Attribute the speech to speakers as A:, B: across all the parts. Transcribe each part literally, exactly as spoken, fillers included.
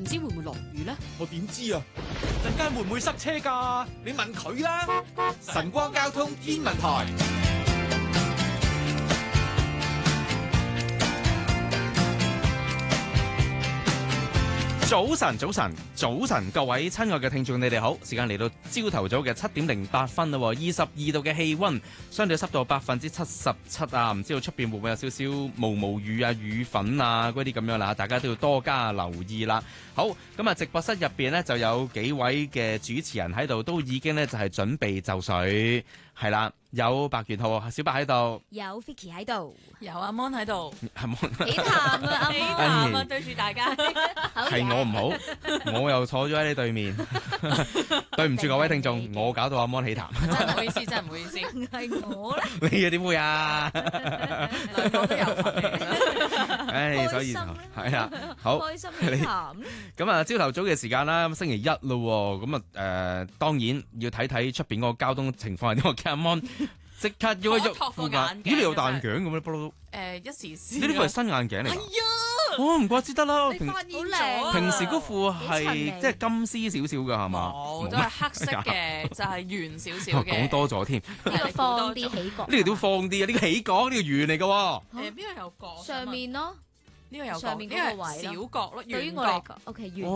A: 知會唔會落雨呢？
B: 我點知啊？陣間會唔會塞車㗎？你問佢啦。晨光交通天文台。
C: 早晨，早晨，早晨，各位親愛嘅聽眾，你哋好！時間嚟到朝頭早嘅七點零八分啦，二十二度嘅氣溫，相對濕度百分之七十七啊！唔知道出邊會唔會有少少毛毛雨啊、雨粉啊嗰啲咁樣啦，大家都要多加留意啦。好，咁啊，直播室入邊呢就有幾位嘅主持人喺度，都已經呢就係準備就緒，係啦，有白元浩、小白喺度，
A: 有 Vicky 喺度，
D: 有阿 Mon 喺度，
C: 係冇？
A: 幾淡啊，阿
D: 幾
A: Mon，
D: 淡啊，對住大家，
C: 係我唔好，我又坐咗喺你對面，對唔住各位聽眾，我搞到阿 Mon 起痰，
D: 真係唔好意思，真係唔好意思，
A: 係我咧，
C: 你又點會啊？
D: 兩個都有份，
C: 唉，所以就係啊，好
A: 開心起談咧。
C: 咁啊，朝頭早嘅時間啦，咁星期一咯，咁啊誒，當然要睇睇出邊嗰個交通情況係點。我嘅阿 Mon 即刻要
D: 我
C: 去
D: 托副眼鏡
C: 咦，你有戴眼鏡咁咧？不嬲，
D: 誒一時時，
C: 呢啲副係新眼鏡嚟㗎。
D: 係啊，
C: 哦，唔怪之得啦。平
D: 你發現
A: 好靚
D: 咗啊
C: 平時嗰副
A: 幾
C: 係
A: 襯你
C: 即係金絲少少㗎，係嘛？
D: 冇，都係黑色嘅，就係圓少少嘅。
C: 講多咗添，
A: 呢個放啲起角，
C: 呢條都放啲啊！呢個起角，呢個圓嚟㗎喎。
D: 誒邊個有角？
A: 上面咯，
D: 呢個有角，
A: 上面嗰個位咯
D: 呢個係小角咯，圓角。
A: 對於我嚟講，OK，圓角，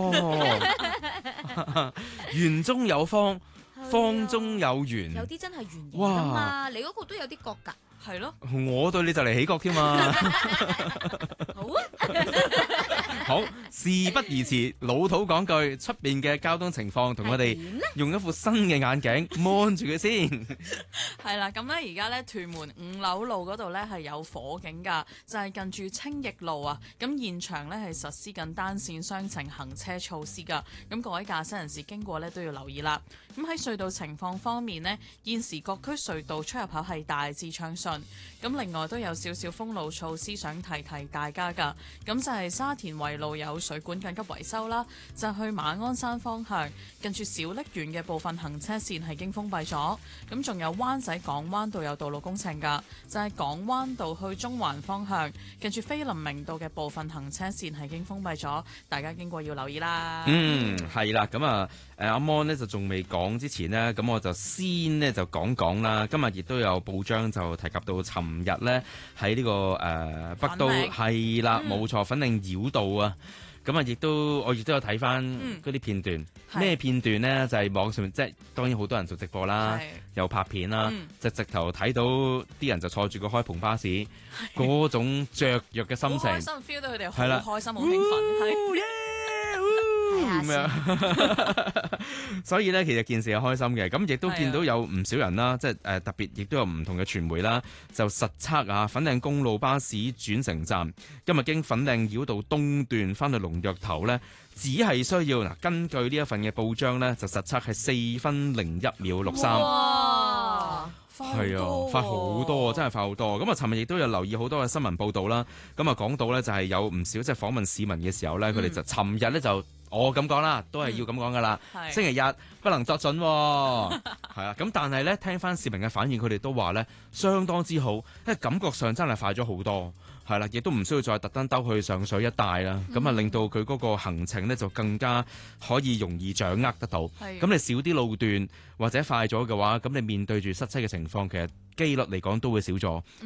C: 哦，圓中有方，方中有
A: 有
C: 圓。
A: 啲真係圓形㗎嘛，你嗰個都有啲角㗎。
D: 係咯，
C: 我對你就嚟起角添嘛。
A: 好啊，
C: 好，事不宜遲，老土講句，出邊嘅交通情況，同我哋
A: 點咧？
C: 用一副新嘅眼鏡望住佢先。
D: 係啦，咁咧而家咧屯門五樓路嗰度咧係有火警㗎，就係、是、近住青翼路啊。咁現場咧係實施緊單線雙程行車措施㗎。咁各位駕駛人士經過咧都要留意啦。咁喺隧道情況方面呢，現時各區隧道出入口係大致暢順。咁另外都有少少封路措施想提提大家㗎。咁就係沙田圍路有水管緊急維修啦，就去馬鞍山方向近住小瀝源嘅部分行車線係已經封閉咗。咁仲有灣仔港灣道有道路工程㗎，就係、是、港灣道去中環方向近住菲林明道嘅部分行車線係已經封閉咗，大家經過要留意啦。
C: 嗯，係啦，咁啊，誒阿 Mon 呢就仲未講之前呢，咁我就先呢就講講啦。今日亦都有報章就提及到，尋日呢喺呢、這個誒、呃、北都係啦，冇錯，粉嶺繞道啊。咁啊，亦都我亦都有睇翻嗰啲片段，咩、嗯、片段呢？就係、是、網上面，即係當然好多人做直播啦，又拍片啦，嗯、就直頭睇到啲人就坐住個開篷巴士，嗰種雀躍嘅心情，
D: 開心 feel 到佢哋好開心、好興奮，
C: 咁樣，所以咧，其實件事係開心嘅。咁亦都見到有唔少人啦，即係誒特別，亦都有唔同嘅傳媒啦，就實測啊，粉嶺公路巴士轉乘站今日經粉嶺繞道東段翻去龍躍頭咧，只係需要嗱，根據呢一份嘅報章咧，就實測係四分零一秒六三。
A: 哇！
C: 係啊，快好多，真係快好多。咁啊，尋日亦都有留意好多嘅新聞報導啦。咁啊，講到咧就係有唔少即係訪問市民嘅時候咧，佢哋、嗯、就尋日咧就我咁講啦，都係要咁講噶啦。嗯、星期日不能作準、哦，係啊。咁但係咧，聽翻市民嘅反應，佢哋都話咧相當之好，因為感覺上真係快咗好多。係啦，亦都唔需要再特登兜去上水一帶啦，咁啊、嗯、令到佢嗰個行程咧就更加可以容易掌握得到。咁的你少啲路段或者快咗嘅話，咁你面對住塞車嘅情況，其實機率嚟講都會少咗。